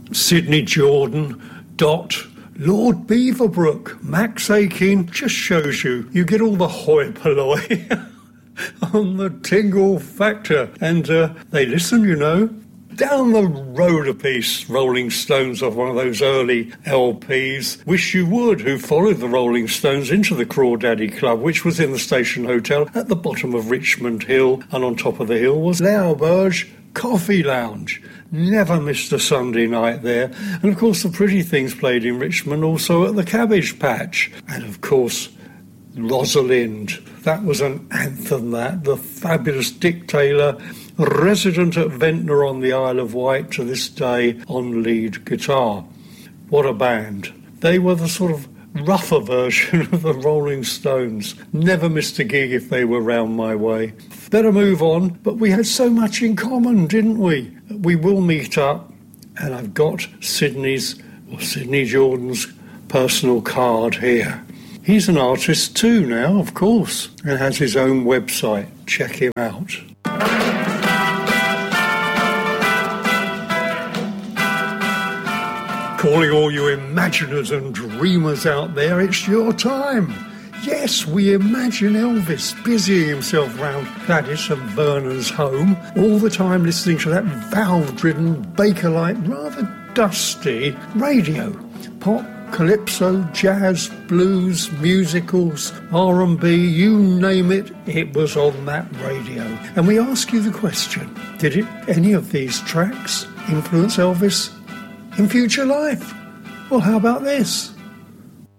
Sidney Jordan, Dot, Lord Beaverbrook, Max Aiken. Just shows you get all the hoi polloi on the tingle factor. And they listen, you know. Down the road a piece, Rolling Stones off one of those early LPs. Wish You Would, who followed the Rolling Stones into the Crawdaddy Club, which was in the Station Hotel at the bottom of Richmond Hill, and on top of the hill was L'Auberge Coffee Lounge. Never missed a Sunday night there. And of course the Pretty Things played in Richmond, also at the Cabbage Patch. And of course Rosalind. That was an anthem, that. The fabulous Dick Taylor, resident at Ventnor on the Isle of Wight to this day on lead guitar. What a band. They were the sort of rougher version of the Rolling Stones. Never missed a gig if they were round my way. Better move on, but we had so much in common, didn't we? We will meet up, and I've got Sidney Jordan's personal card here. He's an artist too now, of course, and has his own website. Check him out. Calling all you imaginers and dreamers out there, it's your time. Yes, we imagine Elvis busying himself round Gladys and Vernon's home, all the time listening to that valve-driven, Bakelite, rather dusty radio. Pop, calypso, jazz, blues, musicals, R&B, you name it, it was on that radio. And we ask you the question, did any of these tracks influence Elvis in future life? Well, how about this?